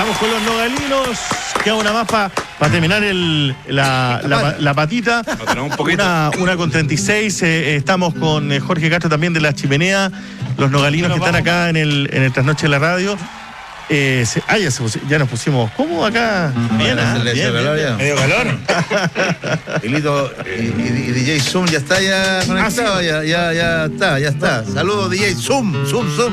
Estamos con los nogalinos. Queda una más para terminar la patita. Un poquito. Una con 36. Estamos con Jorge Castro también de La Chimenea. Los nogalinos que están acá en el Trasnoche de la Radio. Ya nos pusimos cómodos acá. Bien, bien. Medio calor. Y Lito y DJ Zoom ya está conectado. Sí. Ya está. Saludos DJ Zoom.